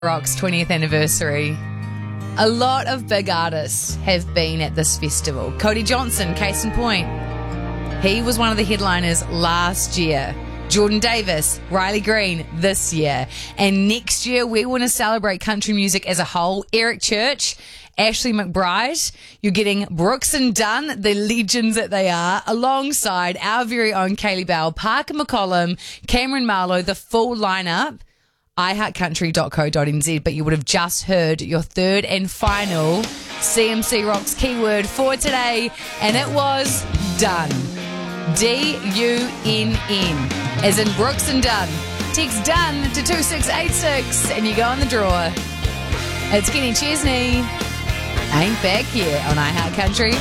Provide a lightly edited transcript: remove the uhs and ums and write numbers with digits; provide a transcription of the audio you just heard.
Rock's 20th anniversary. A lot of big artists have been at this festival. Cody Johnson, case in point. He was one of the headliners last year. Jordan Davis, Riley Green this year. And next year, we want to celebrate country music as a whole. Eric Church, Ashley McBride. You're getting Brooks and Dunn, the legends that they are, alongside our very own Kaylee Bell, Parker McCollum, Cameron Marlowe, the full lineup. iHeartCountry.co.nz, but you would have just heard your third and final CMC Rocks keyword for today, and it was done. D-U-N-N, as in Brooks and Dunn. Text done to 2686 and you go on the draw. It's Kenny Chesney. Ain't back here on iHeartCountry.